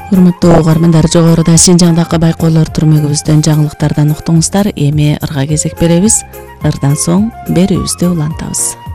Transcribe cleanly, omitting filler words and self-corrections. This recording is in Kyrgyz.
Урматтуу угармандар, жогоруда Шинжаңдагы байкоолор түрмөгүбүздөн жаңылыктардан уктуңуздар. Эми ырга кезек беребиз. Ырдан соң берүүбүздү улантабыз.